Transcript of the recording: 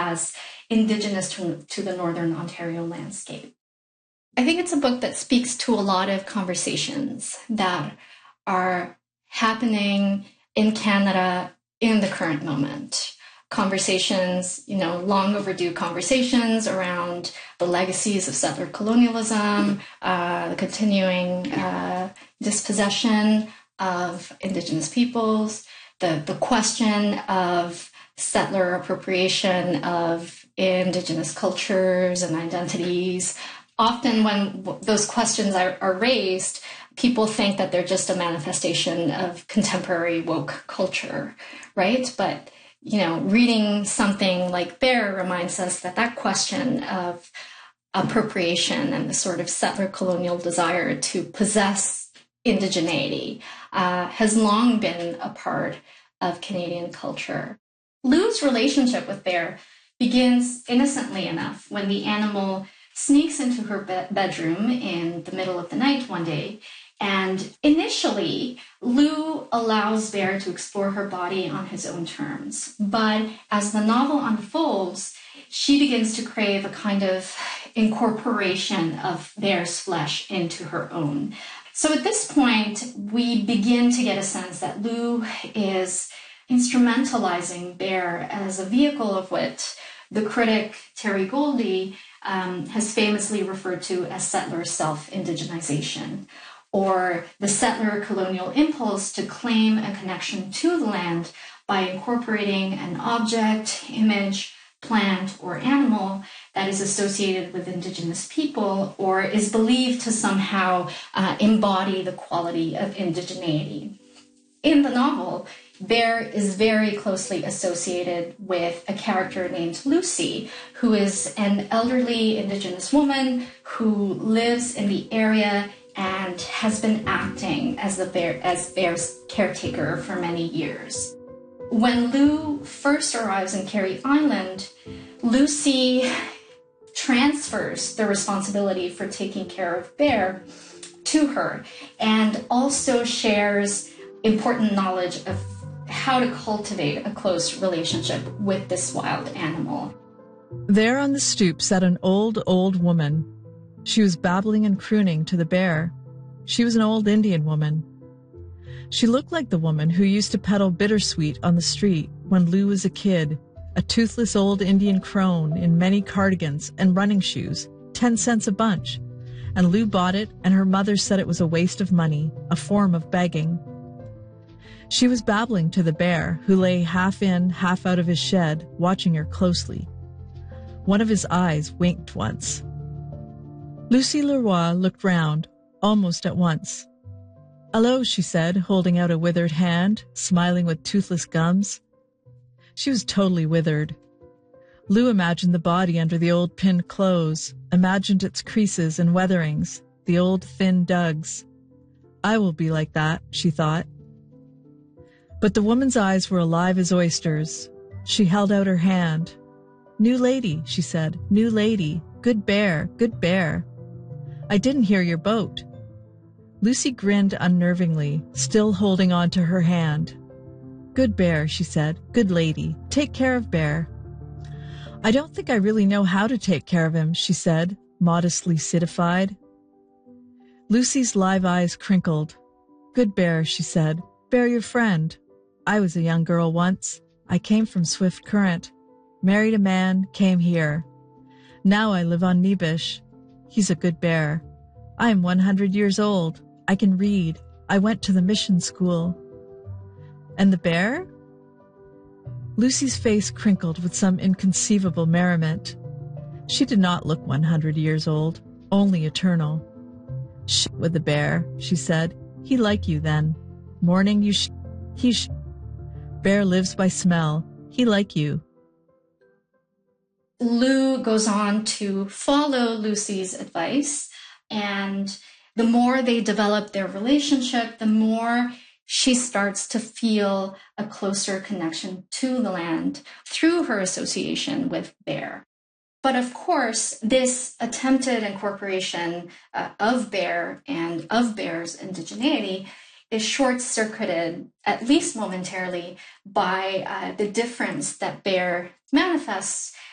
as Indigenous to the Northern Ontario landscape. I think it's a book that speaks to a lot of conversations that are happening in Canada in the current moment. Conversations, long overdue conversations around the legacies of settler colonialism, the continuing dispossession of Indigenous peoples, the question of settler appropriation of Indigenous cultures and identities. Often when those questions are raised, people think that they're just a manifestation of contemporary woke culture, right? But reading something like Bear reminds us that question of appropriation and the sort of settler colonial desire to possess indigeneity has long been a part of Canadian culture. Lou's relationship with Bear begins innocently enough when the animal sneaks into her bedroom in the middle of the night one day. And initially, Lou allows Bear to explore her body on his own terms. But as the novel unfolds, she begins to crave a kind of incorporation of Bear's flesh into her own. So at this point, we begin to get a sense that Lou is instrumentalizing Bear as a vehicle of what the critic Terry Goldie has famously referred to as settler self-indigenization, or the settler colonial impulse to claim a connection to the land by incorporating an object, image, plant, or animal that is associated with Indigenous people or is believed to somehow embody the quality of indigeneity. In the novel, Bear is very closely associated with a character named Lucy, who is an elderly Indigenous woman who lives in the area and has been acting as Bear's caretaker for many years. When Lou first arrives in Carey Island, Lucy transfers the responsibility for taking care of Bear to her and also shares important knowledge of how to cultivate a close relationship with this wild animal. There on the stoop sat an old woman. She was babbling and crooning to the bear. She was an old Indian woman. She looked like the woman who used to peddle bittersweet on the street when Lou was a kid, a toothless old Indian crone in many cardigans and running shoes, 10 cents a bunch. And Lou bought it, and her mother said it was a waste of money, a form of begging. She was babbling to the bear, who lay half in, half out of his shed, watching her closely. One of his eyes winked once. Lucy Leroy looked round, almost at once. "Hello," she said, holding out a withered hand, smiling with toothless gums. She was totally withered. Lou imagined the body under the old pinned clothes, imagined its creases and weatherings, the old thin dugs. I will be like that, she thought. But the woman's eyes were alive as oysters. She held out her hand. "New lady," she said, "new lady. Good bear, good bear. I didn't hear your boat." Lucy grinned unnervingly, still holding on to her hand. "Good bear," she said, "good lady. Take care of Bear." "I don't think I really know how to take care of him," she said, modestly citified. Lucy's live eyes crinkled. "Good Bear," she said. "Bear your friend. I was a young girl once. I came from Swift Current. Married a man, came here. Now I live on Nebish. He's a good bear. I am 100 years old. I can read. I went to the mission school." "And the bear?" Lucy's face crinkled with some inconceivable merriment. She did not look 100 years old, only eternal. "Shit with the bear," she said. "He like you then. Morning you he Bear lives by smell. He like you." Lou goes on to follow Lucy's advice, and the more they develop their relationship, the more she starts to feel a closer connection to the land through her association with Bear. But of course, this attempted incorporation of Bear and of Bear's indigeneity is short-circuited, at least momentarily, by the difference that Bear manifests